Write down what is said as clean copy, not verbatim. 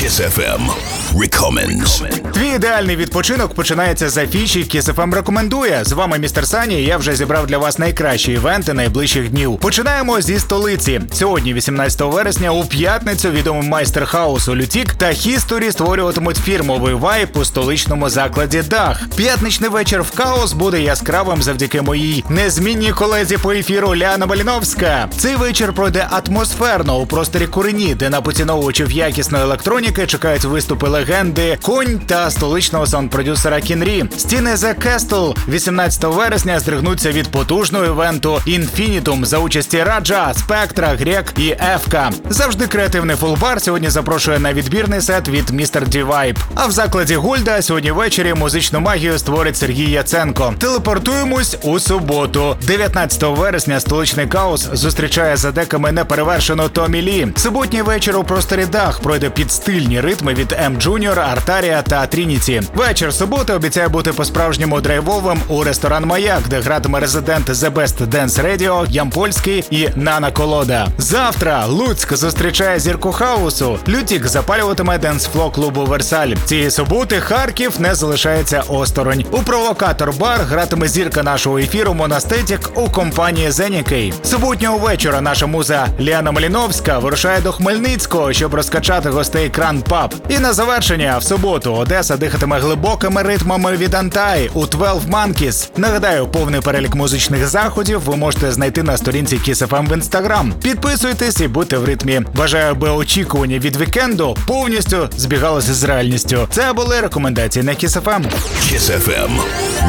Kiss FM Recommends. Твій ідеальний відпочинок починається з афіші Kiss FM рекомендує. З вами містер Сані, і я вже зібрав для вас найкращі івенти найближчих днів. Починаємо зі столиці. Сьогодні, 18 вересня, у п'ятницю відомий майстер хаусу Лютік та History створюватимуть фірмовий вайб у столичному закладі Дах. П'ятничний вечір в Хаос буде яскравим завдяки моїй незмінній колезі по ефіру Ліана Маліновська. Цей вечір пройде атмосферно у просторі Курені, де на поціновувачів якісної електроніки чекають виступи легенди Конь та столичного саунд-продюсера Кінрі. Стіни The Castle 18 вересня здригнуться від потужного івенту Infinitum за участі Раджа, Спектра, Грек і Ефка. Завжди креативний фулбар сьогодні запрошує на відбірний сет від Mr. D-Vibe. А в закладі Гольда сьогодні ввечері музичну магію створить Сергій Яценко. Телепортуємось у суботу. 19 вересня столичний Хаос зустрічає за деками неперевершену Томі Лі. Суботній вечір у просторі Дах пройде під стильні ритми від М. Джуніор, Артарія та Трініті. Вечір суботи обіцяє бути по-справжньому драйвовим у ресторан «Маяк», де гратиме резидент The Best Dance Radio, Ямпольський і Нана Колода. Завтра Луцьк зустрічає зірку хаусу. Лютік запалюватиме денс-фло клубу «Версаль». Цієї суботи Харків не залишається осторонь. У «Провокатор Бар» гратиме зірка нашого ефіру Монастетік у компанії Зенікей. Суботнього вечора наша муза Ліана Маліновська вирушає до Хмельницького, щоб розкачати гостей Кран Паб. І на завершення в суботу Одеса дихатиме глибокими ритмами від Антай у 12 Monkeys. Нагадаю, повний перелік музичних заходів ви можете знайти на сторінці Kiss FM в Instagram. Підписуйтесь і будьте в ритмі. Бажаю, аби очікування від вікенду повністю збігалися з реальністю. Це були рекомендації на Kiss FM. Kiss FM